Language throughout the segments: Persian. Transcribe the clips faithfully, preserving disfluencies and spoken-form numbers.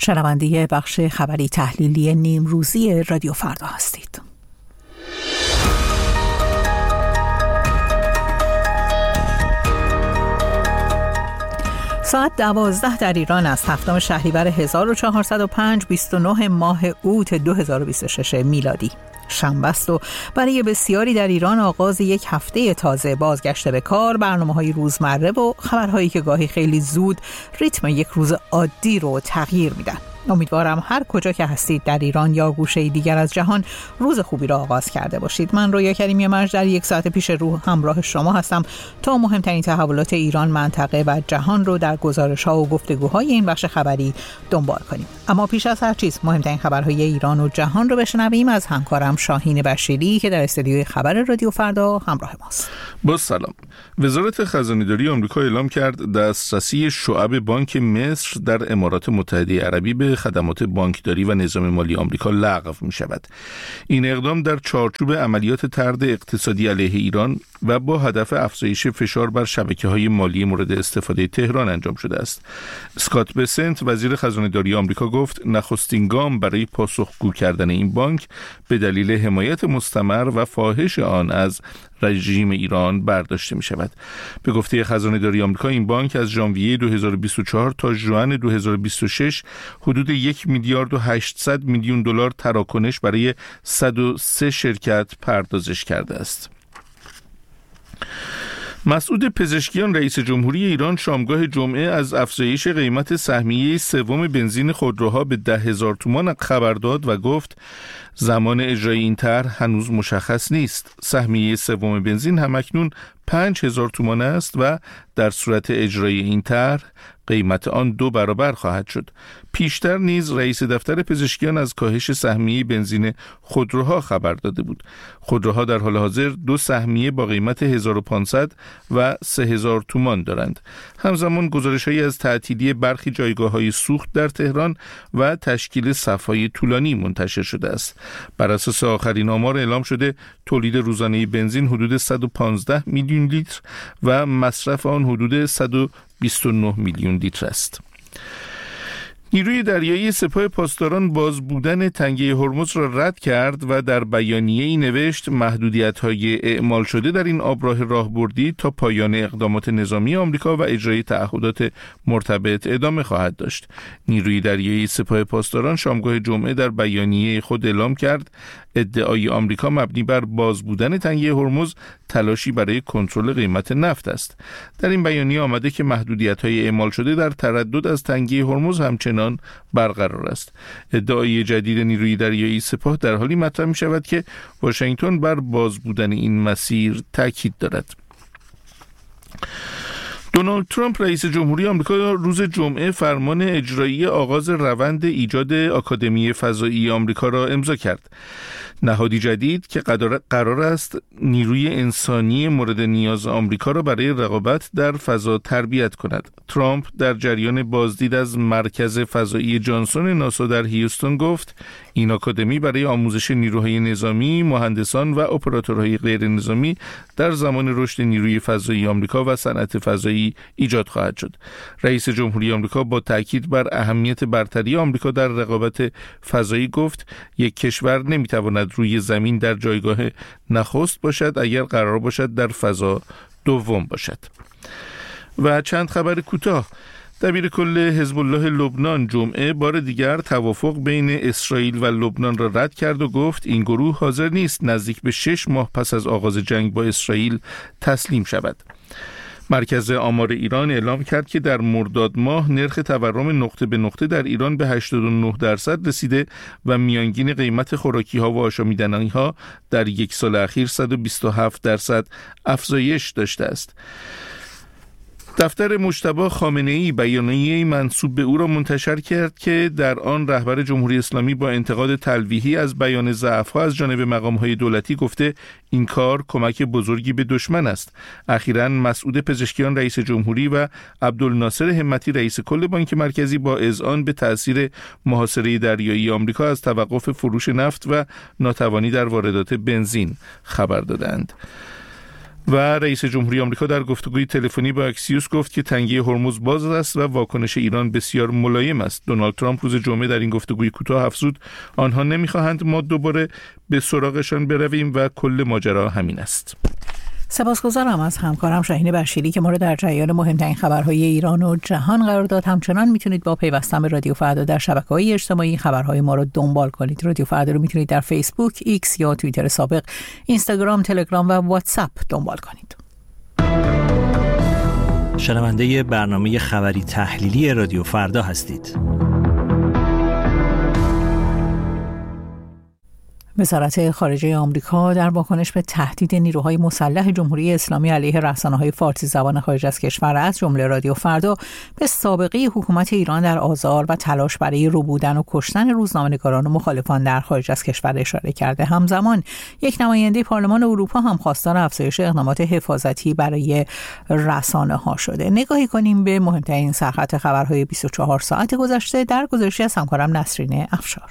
شنونده بخش خبری تحلیلی نیمروزی رادیو فردا هستید. ساعت دوازده در ایران است. هفتم شهریور هزار و چهارصد و پنج، بیست و نه ماه اوت دو هزار و بیست و شش میلادی. شنبه است و برای بسیاری در ایران آغاز یک هفته تازه، بازگشت به کار، برنامه‌های روزمره و خبرهایی که گاهی خیلی زود ریتم یک روز عادی رو تغییر میدن. امیدوارم هر کجا که هستید در ایران یا گوشه دیگر از جهان روز خوبی را آغاز کرده باشید. من رویا کریمی مرج در یک ساعت پیش رو همراه شما هستم تا مهمترین تحولات ایران، منطقه و جهان رو در گزارش‌ها و گفتگوهای این بخش خبری دنبال کنیم. اما پیش از هر چیز مهمترین خبرهای ایران و جهان رو بشنویم از همکارم شاهین بشیری که در استودیوی خبر رادیو فردا همراه ماست. با سلام. وزارت خزانه‌داری آمریکا اعلام کرد دسترسی شعب بانک مصر در امارات متحده عربی به خدمات بانکداری و نظام مالی آمریکا لغو می شود. این اقدام در چارچوب عملیات طرد اقتصادی علیه ایران و با هدف افزایش فشار بر شبکه‌های مالی مورد استفاده تهران انجام شده است. اسکات بسنت وزیر خزانه‌داری آمریکا گفت نخستین گام برای پاسخگو کردن این بانک به دلیل حمایت مستمر و فاحش آن از رژیم ایران برداشته می شود. به گفته خزانه‌داری آمریکا این بانک از ژانویه دو هزار و بیست و چهار تا ژوئن دو هزار و بیست و شش حدود یک میلیارد و هشتصد میلیون دلار تراکنش برای صد و سه شرکت پردازش کرده است. مسعود پزشکیان رئیس جمهوری ایران شامگاه جمعه از افزایش قیمت سهمیه سوم بنزین خودروها به ده هزار تومان خبر داد و گفت زمان اجرای این طرح هنوز مشخص نیست. سهمیه سوم بنزین همکنون پنج هزار تومان است و در صورت اجرای این طرح قیمت آن دو برابر خواهد شد. پیشتر نیز رئیس دفتر پزشکیان از کاهش سهمیه بنزین خودروها خبر داده بود. خودروها در حال حاضر دو سهمیه با قیمت هزار و پانصد و سه هزار تومان دارند. همزمان گزارش‌هایی از تعطیلی برخی جایگاه‌های سوخت در تهران و تشکیل صف‌های طولانی منتشر شده است. بر اساس آخرین آمار اعلام شده تولید روزانه بنزین حدود صد و پانزده میلیون لیتر و مصرف آن حدود صد و بیست و نه میلیون لیتر است. نیروی دریایی سپاه پاسداران باز بودن تنگه هرمز را رد کرد و در بیانیه‌ای نوشت محدودیت‌های اعمال شده در این آبراه راهبردی تا پایان اقدامات نظامی آمریکا و اجرای تعهدات مرتبط ادامه خواهد داشت. نیروی دریایی سپاه پاسداران شامگاه جمعه در بیانیه خود اعلام کرد ادعای آمریکا مبنی بر باز بودن تنگه هرمز تلاشی برای کنترل قیمت نفت است. در این بیانیه آمده که محدودیت‌های اعمال شده در تردد از تنگه هرمز همچنان برقرار است. ادعای جدید نیروی دریایی سپاه در حالی مطرح می شود که واشنگتن بر باز بودن این مسیر تاکید دارد. دونالد ترامپ رئیس جمهوری آمریکا روز جمعه فرمان اجرایی آغاز روند ایجاد آکادمی فضایی آمریکا را امضا کرد. نهادی جدید که قرار است نیروی انسانی مورد نیاز آمریکا را برای رقابت در فضا تربیت کند. ترامپ در جریان بازدید از مرکز فضایی جانسون ناسا در هیوستون گفت این آکادمی برای آموزش نیروهای نظامی، مهندسان و اپراتورهای غیر نظامی در زمان رشد نیروی فضایی آمریکا و صنعت فضایی ایجاد خواهد شد. رئیس جمهوری آمریکا با تاکید بر اهمیت برتری آمریکا در رقابت فضایی گفت یک کشور نمیتواند روی زمین در جایگاه نخست باشد اگر قرار باشد در فضا دوم باشد. و چند خبر کوتاه. دبیر کل حزب الله لبنان جمعه بار دیگر توافق بین اسرائیل و لبنان را رد کرد و گفت این گروه حاضر نیست نزدیک به شش ماه پس از آغاز جنگ با اسرائیل تسلیم شود. مرکز آمار ایران اعلام کرد که در مرداد ماه نرخ تورم نقطه به نقطه در ایران به هشتاد و نه درصد رسیده و میانگین قیمت خوراکی‌ها و آشامیدنی‌ها در یک سال اخیر صد و بیست و هفت درصد افزایش داشته است. دفتر مجتبی خامنه‌ای بیانیه‌ای منسوب به او را منتشر کرد که در آن رهبر جمهوری اسلامی با انتقاد تلویحی از بیان ضعف‌ها از جانب مقام‌های دولتی گفته این کار کمک بزرگی به دشمن است. اخیراً مسعود پزشکیان رئیس جمهوری و عبدالناصر همتی رئیس کل بانک مرکزی با اذعان به تأثیر محاصره دریایی آمریکا از توقف فروش نفت و ناتوانی در واردات بنزین خبر دادند. و رئیس جمهوری آمریکا در گفتگوی تلفنی با اکسیوس گفت که تنگه هرمز باز است و واکنش ایران بسیار ملایم است. دونالد ترامپ روز جمعه در این گفتگوی کوتاه افزود آنها نمیخواهند ما دوباره به سراغشان برویم و کل ماجرا همین است. سپاسگزارم از همکارم شاهین بشیری که ما رو در جریان مهمترین خبرهای ایران و جهان قرار داد. همچنان میتونید با پیوستن به رادیو فردا در شبکه‌های اجتماعی خبرهای ما رو دنبال کنید. رادیو فردا رو میتونید در فیسبوک، ایکس یا توییتر سابق، اینستاگرام، تلگرام و واتساپ دنبال کنید. شنونده برنامه خبری تحلیلی رادیو فردا هستید. وزارت خارجه آمریکا در واکنش به تهدید نیروهای مسلح جمهوری اسلامی علیه رسانه‌های فارسی زبان خارج از کشور از جمله رادیو فردا به سابقه حکومت ایران در آزار و تلاش برای ربودن و کشتن روزنامه‌نگاران و مخالفان در خارج از کشور اشاره کرده. همزمان یک نماینده پارلمان اروپا هم خواستار افزایش اقدامات حفاظتی برای رسانه‌ها شده. نگاهی کنیم به مهمترین سرخط خبرهای بیست و چهار ساعت گذشته در گزارشی از همکارم نسرین افشار.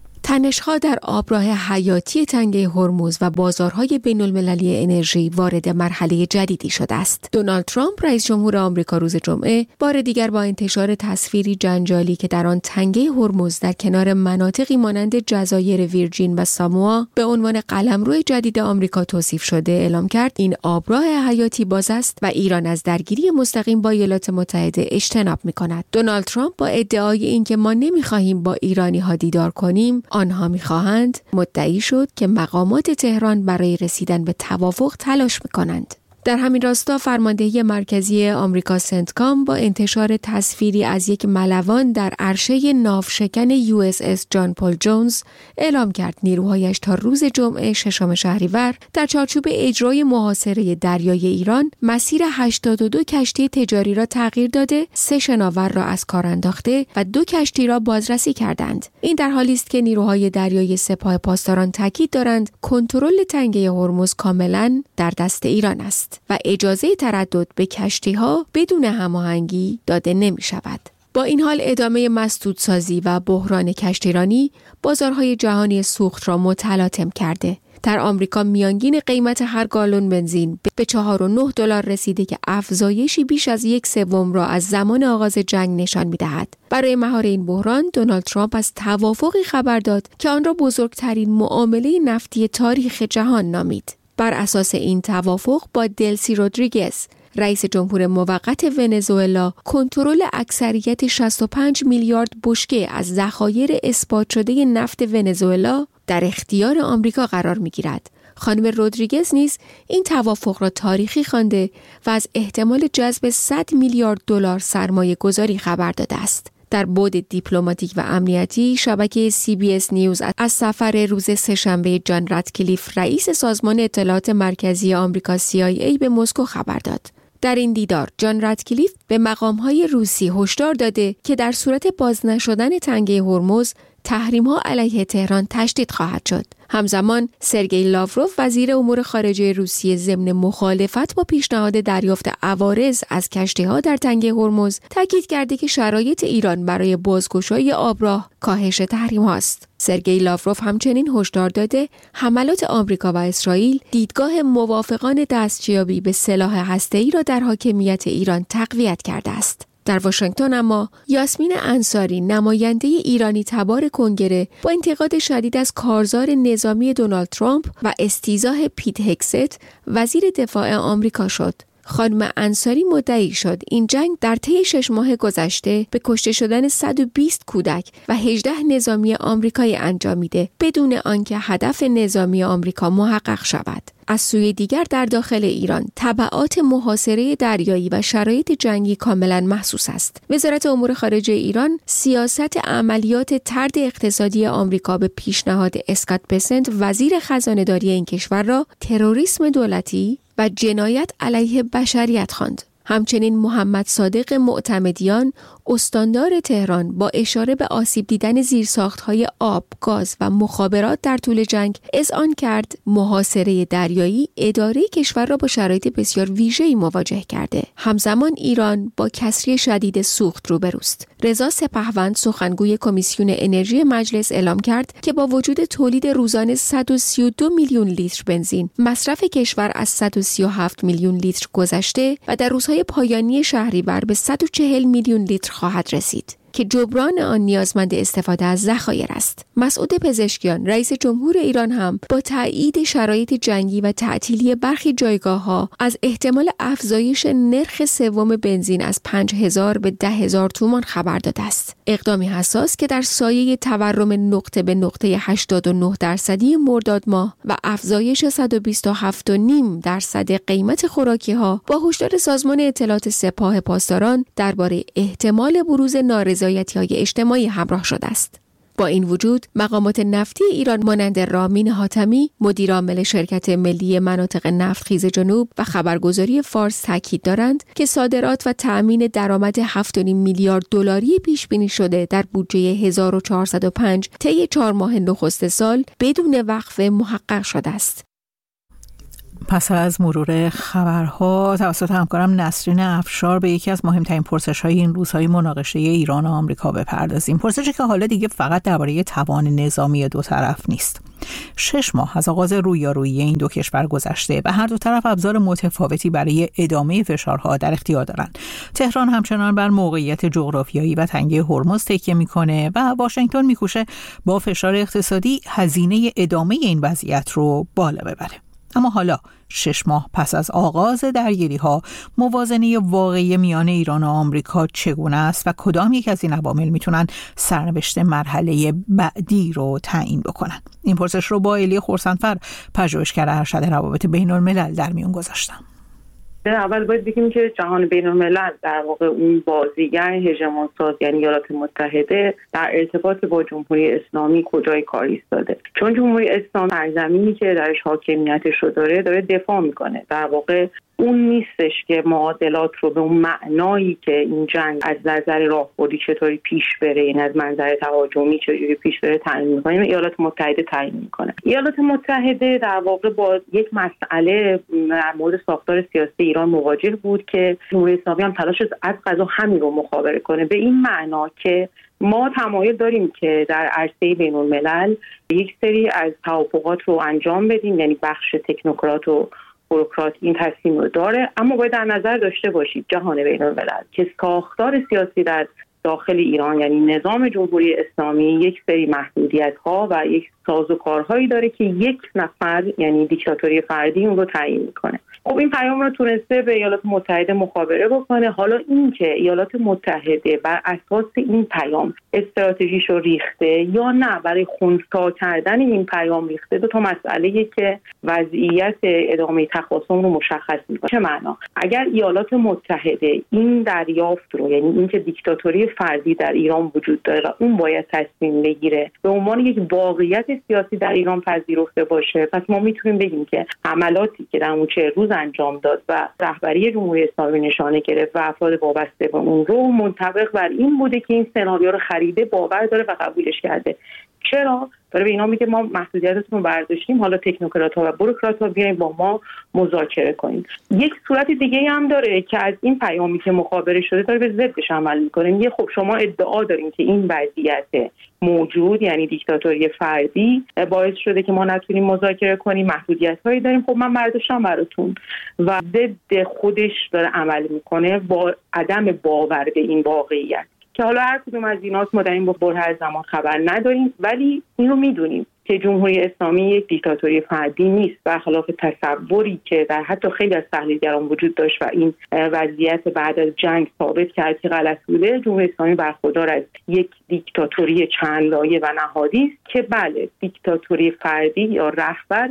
تنش‌ها در آبراه حیاتی تنگه هرمز و بازارهای بین‌المللی انرژی وارد مرحله جدیدی شده است. دونالد ترامپ رئیس جمهور آمریکا روز جمعه بار دیگر با انتشار تصویری جنجالی که در آن تنگه هرمز در کنار مناطقی مانند جزایر ویرجین و ساموا به عنوان قلمرو جدید آمریکا توصیف شده اعلام کرد این آبراه حیاتی باز است و ایران از درگیری مستقیم با ایالات متحده اجتناب می‌کند. دونالد ترامپ با ادعای اینکه ما نمی‌خواهیم با ایرانی‌ها دیدار کنیم، آنها می‌خواهند، مدعی شد که مقامات تهران برای رسیدن به توافق تلاش می‌کنند. در همین راستا فرماندهی مرکزی آمریکا سنتکام با انتشار تصویری از یک ملوان در عرشه ناوشکن یو اس اس جان پل جونز اعلام کرد نیروهایش تا روز جمعه ششم شهریور در چارچوب اجرای محاصره دریایی ایران مسیر هشتاد و دو کشتی تجاری را تغییر داده، سه شناور را از کار انداخته و دو کشتی را بازرسی کردند. این در حالی است که نیروهای دریایی سپاه پاسداران تاکید دارند کنترل تنگه هرمز کاملا در دست ایران است و اجازه تردد به کشتی‌ها بدون هماهنگی داده نمی‌شود. با این حال ادامه مسدودسازی و بحران کشتیرانی بازارهای جهانی سوخت را متلاطم کرده. در آمریکا میانگین قیمت هر گالون بنزین به چهار و نه دلار رسیده که افزایشی بیش از یک سوم را از زمان آغاز جنگ نشان می‌دهد. برای مهار این بحران دونالد ترامپ از توافقی خبر داد که آن را بزرگترین معامله نفتی تاریخ جهان نامید. بر اساس این توافق با دلسی رودریگز رئیس جمهور موقت ونزوئلا کنترل اکثریت شصت و پنج میلیارد بشکه از ذخایر اثبات شده نفت ونزوئلا در اختیار آمریکا قرار می‌گیرد. خانم رودریگز نیز این توافق را تاریخی خوانده و از احتمال جذب صد میلیارد دلار سرمایه گذاری خبر داده است. در بعد دیپلماتیک و امنیتی شبکه سی بی اس نیوز از سفر روز سه‌شنبه جان راتکلیف رئیس سازمان اطلاعات مرکزی آمریکا سی آی ای به مسکو خبر داد. در این دیدار جان راتکلیف به مقام‌های روسی هشدار داده که در صورت باز نشدن تنگه هرمز تحریم‌ها علیه تهران تشدید خواهد شد. همزمان سرگئی لاوروف وزیر امور خارجه روسیه ضمن مخالفت با پیشنهاد دریافت عوارض از کشتی‌ها در تنگه هرمز تاکید کرده که شرایط ایران برای بازگشایی آبراه کاهش تحریم‌ها است. سرگئی لاوروف همچنین هشدار داده حملات آمریکا و اسرائیل دیدگاه موافقان دستیابی به سلاح هسته‌ای را در حاکمیت ایران تقویت کرده است. در واشنگتن اما یاسمین انصاری نماینده ایرانی تبار کنگره با انتقاد شدید از کارزار نظامی دونالد ترامپ و استیضاح پیت هگست وزیر دفاع آمریکا شد. خانم انصاری مدعی شد این جنگ در طی شش ماه گذشته به کشته شدن صد و بیست کودک و هجده نظامی آمریکایی انجامیده بدون آنکه هدف نظامی آمریکا محقق شود. از سوی دیگر در داخل ایران تبعات محاصره دریایی و شرایط جنگی کاملا محسوس است. وزارت امور خارجه ایران سیاست عملیات طرد اقتصادی آمریکا به پیشنهاد اسکات بسنت وزیر خزانه‌داری این کشور را تروریسم دولتی و جنایت علیه بشریت خواند. همچنین محمد صادق معتمدیان استاندار تهران با اشاره به آسیب دیدن زیرساخت‌های آب، گاز و مخابرات در طول جنگ اذعان کرد محاصره دریایی اداره کشور را با شرایط بسیار ویژه‌ای مواجه کرده. همزمان ایران با کسری شدید سوخت روبروست. رضا سپهوند سخنگوی کمیسیون انرژی مجلس اعلام کرد که با وجود تولید روزانه صد و سی و دو میلیون لیتر بنزین، مصرف کشور از صد و سی و هفت میلیون لیتر گذشته و در روزهای پایانی شهریور به صد و چهل میلیون لیتر خواهد رسید که جبران آن نیازمند استفاده از ذخایر است. مسعود پزشکیان رئیس جمهور ایران هم با تایید شرایط جنگی و تعطیلی برخی جایگاه‌ها از احتمال افزایش نرخ سوم بنزین از پنج هزار به ده هزار تومان خبر داده است. اقدامی حساس که در سایه تورم نقطه به نقطه هشتاد و نه درصدی مرداد ماه و افزایش صد و بیست و هفت و نیم درصد قیمت خوراکی‌ها با هشدار سازمان اطلاعات سپاه پاسداران درباره احتمال بروز نارضایتی‌های اجتماعی همراه شده است. با این وجود مقامات نفتی ایران مانند رامین حاتمی مدیر عامل شرکت ملی مناطق نفتخیز جنوب و خبرگزاری فارس تاکید دارند که صادرات و تأمین درآمد هفت و نیم میلیارد دلاری پیش بینی شده در بودجه هزار و چهارصد و پنج طی چهار ماه نخست سال بدون وقفه محقق شده است. پس از مرور خبرها توسط همکارم نسرین افشار به یکی از مهمترین پرسش‌های این روزهای مناقشه ایران و آمریکا بپردازیم. پرسشی که حالا دیگه فقط درباره توان نظامی دو طرف نیست. شش ماه از آغاز رویارویی این دو کشور گذشته و هر دو طرف ابزار متفاوتی برای ادامه فشارها در اختیار دارند. تهران همچنان بر موقعیت جغرافیایی و تنگه هرمز تکیه میکنه و واشنگتن میکوشه با فشار اقتصادی هزینه ادامه این وضعیت رو بالا ببره. اما حالا شش ماه پس از آغاز درگیری‌ها موازنه واقعی میان ایران و آمریکا چگونه است و کدام یک از این عوامل میتونن سرنوشت مرحله بعدی رو تعیین بکنن؟ این پرسش رو با الی خرسندفر پژوهشگر ارشد روابط بین‌الملل در میون گذاشتم. اول باید بگیم که جهان بین‌الملل در واقع اون بازیگر هژمون ساز یعنی ایالات متحده در ارتباط با جمهوری اسلامی کجای کار ایستاده، چون جمهوری اسلامی سرزمینی که درش حاکمیتش رو داره داره دفاع میکنه. در واقع اون نیستش که معادلات رو به اون معنایی که این جنگ از نظر راهبردی چطوری پیش بره، این از منظر تهاجمی چطوری پیش بره تعیین میکنه. ایالات متحده تعیین میکنه. ایالات متحده در واقع با یک مسئله در مورد ساختار سیاسی ایران مواجه بود که جمهوری اسلامی هم تلاش از قضا همین رو مخابره کنه، به این معنا که ما تمایل داریم که در عرصه بین‌الملل یک سری از توافقات رو انجام بدیم، یعنی بخش تکنوکرات و بوروکرات این تصمیم رو داره، اما باید در نظر داشته باشید جهان بین‌الملل که ساختار سیاسی در داخل ایران یعنی نظام جمهوری اسلامی یک سری محدودیت‌ها و یک سازوکارهایی داره که یک نفر یعنی دیکتاتوری فردی اون رو تعیین میکنه. خب این پیام رو تونسته به ایالات متحده مخابره بکنه. حالا این که ایالات متحده بر اساس این پیام استراتژیش رو ریخته یا نه برای خنثی کردن این پیام ریخته، دو تا مسئله‌ای که وضعیت ادامه تخاصم رو مشخص میکنه. چه معنا؟ اگر ایالات متحده این دریافت رو، یعنی اینکه دیکتاتوری فردی در ایران وجود داره و اون باید تصمیم بگیره، به عنوان یک واقعیت سیاسی در ایران پذیرفته باشه، پس ما میتونیم بگیم که عملاتی که در اون چه روز انجام داد و رهبری جمهوری اسلامی نشانه گرفت و افراد وابسته به اون رو منطبق بر این بوده که این سناریو رو خریده، باور داره و قبولش کرده. چرا؟ داره به اینا میگه ما محدودیتتون رو برداشتیم، حالا تکنوکرات‌ها و بوروکرات‌ها بیاین با ما مذاکره کنیم. یک صورت دیگه هم داره که از این پیامی که مخابره شده داره به ضدش عمل میکنه. میگه خب شما ادعا دارین که این وضعیت موجود یعنی دیکتاتوری فردی باعث شده که ما نتونیم مذاکره کنیم، محدودیت‌هایی داریم، خب من برداشتم براتون، و ضد خودش داره عمل میکنه با عدم باور به این واقعیت که حالا هر کدوم از ایناست ما در این بره زمان خبر نداریم، ولی این رو میدونیم که جمهوری اسلامی یک دیکتاتوری فردی نیست، برخلاف تصوری که در حتی خیلی از تحلیلگران وجود داشت و این وضعیت بعد از جنگ ثابت کرد که غلط بوده. جمهوری اسلامی برخوردار از یک دیکتاتوری چند لایه و نهادی است که بله، دیکتاتوری فردی یا رهبر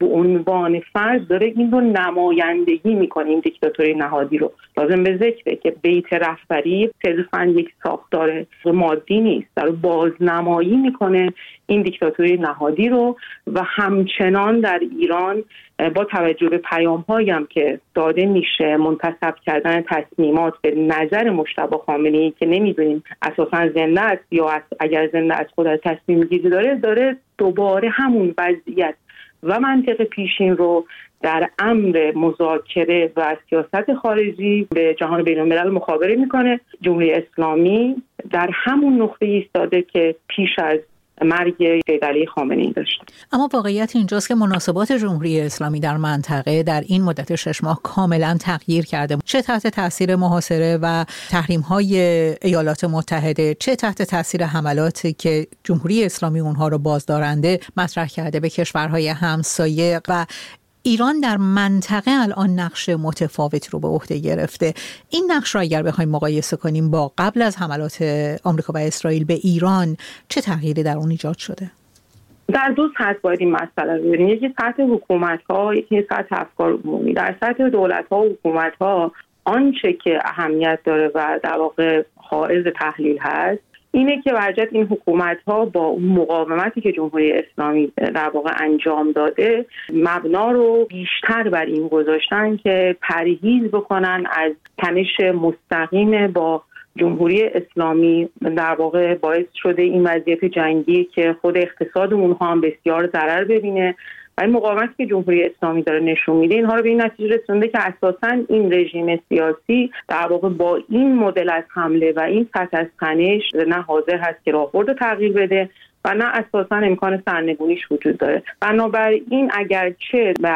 به عنوان فرد داره این رو نمایندگی میکنه، این دیکتاتوری نهادی رو. لازم به ذکره که بیت رهبری صرفاً یک ساختار مادی نیست، داره بازنمایی میکنه این دیکتاتوری نهادی رو و همچنان در ایران با توجه به پیام‌هایی هم که داده میشه، منتسب کردن تصمیمات به نظر مجتبی خامنه‌ای که نمیدونیم اساساً زنده است یا اگر زنده است خود از تصمیم گیری داره داره دوباره همون وضعیت و منطق پیشین رو در امر مذاکره و سیاست خارجی به جهان بین‌الملل مخابره میکنه. جمهوری اسلامی در همون نقطه ایستاده که پیش از مرگ سید علی خامنه‌ای داشت. اما واقعیت اینجاست که مناسبات جمهوری اسلامی در منطقه در این مدت شش ماه کاملا تغییر کرده، چه تحت تاثیر محاصره و تحریم‌های ایالات متحده، چه تحت تاثیر حملاتی که جمهوری اسلامی اونها رو بازدارنده مطرح کرده به کشورهای همسایه و ایران در منطقه الان نقش متفاوت رو به عهده گرفته. این نقش را اگر بخوایم مقایسه کنیم با قبل از حملات آمریکا و اسرائیل به ایران، چه تغییری در اون ایجاد شده؟ در دو سطح باید این مسئله رو ببینیم. یکی سطح حکومت‌ها، یکی سطح افکار عمومی. در سطح دولت‌ها و حکومت‌ها آنچه که اهمیت داره و در واقع حائز تحلیل هست اینه که برجت این حکومت‌ها با اون مقاومتی که جمهوری اسلامی در واقع انجام داده مبنا رو بیشتر بر این گذاشتن که پرهیز بکنن از تنش مستقیم با جمهوری اسلامی. در واقع باعث شده این وضعیت جنگی که خود اقتصاد اونها هم بسیار ضرر ببینه و این مقاومتی که جمهوری اسلامی داره نشون میده اینها رو به این نتیجه رسونده که اساساً این رژیم سیاسی در واقع با این مدل از حمله و این سطح از تنش نه حاضر هست که راهبرد رو تغییر بده و نه اساساً امکان سرنگونیش وجود داره. بنابراین اگرچه به